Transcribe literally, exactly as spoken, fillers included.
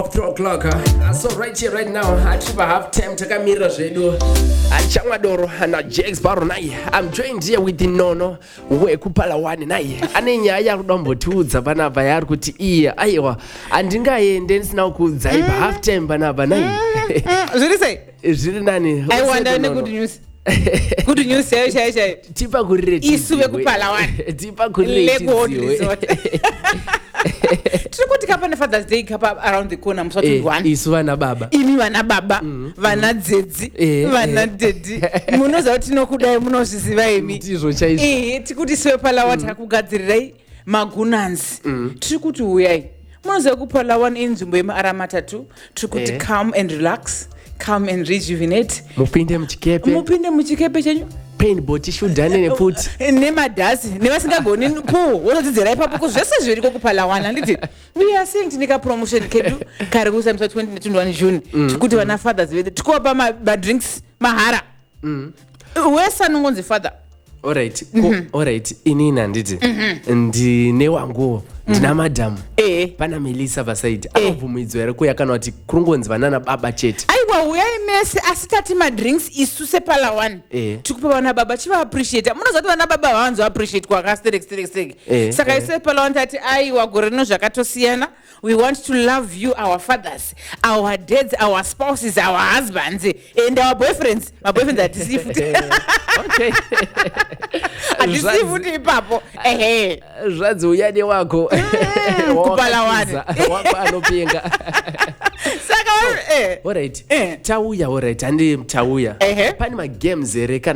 three o'clock. Uh, so right here, right now, I have time to come here. Achangadoro na Jax Baro nai. I'm joined here with the Nono. We kupala wani nai. Anenya ya kudombo tuza bana bayar kuti iya. Aiwa. Andinga yende nsina kuzaiba half time bana banai. Zuri say? Zuri nani? I wonder any good news. Good news say say say. Tipa kureti. Isuwe kupala wani. Tipa kureti. Lego resort. Tuko tikapa na Father's Day kapa around the corner mswatu eh, one. Isu wana baba. Imi wana baba, mm, vana dzedzi, eh, vana eh. Dedi. Munoza kuti nokudai munozviziva imi. Ndizvo chaizvo. Eh, tikuti siwe pala wati hakugadzirirai magunanzi. Mm. Tiri kuti uyai. Munoza kupala one inzvimbo yemaaramatatu. Tiri kuti eh. Come and relax. Come and rejuvenate. Mupinde muchikepe. Mupinde muchikepe chenyu. Paintball tishudhane nefuti. Nemadhasi, nevasingagoni pool. Wonodzidzirai ipapo zvese zviriko kupala one. Handiti. We are saying tinika promotion kedu kari kusa twenty twenty-one June. Tikuti vana fathers vedu. Tikuwapa ma drinks mahara. Mm. Wesa nongonzi father. All right. Mm-hmm. All right. Inina nditi. Mm-hmm. Ndine wangu. Ndina madam. Eh. Pana Melissa vasaidi. Eh. Akabvumidzwa ere kuya kana kuti kurungonzi vanana baba chete. Aiwa uyai mese asitati ma drinks isuse pala one. Eh. Tikupa vana baba chiva appreciate. Munozati vana baba vanzo appreciate kwa kastere stere stere. Eh. Saka ise pala one tati aiwa gore no zvakatosiyana. We want to love you, our fathers, our dads, our spouses, our husbands, and our boyfriends. My boyfriends are deceived. Okay. Adisifuti ipapo. Ehe. Zvazi uyade wako. Kupala one. Wako anopenga. Saka eh. All right. Tauya all right. Andi tauya. Pani ma games ere kana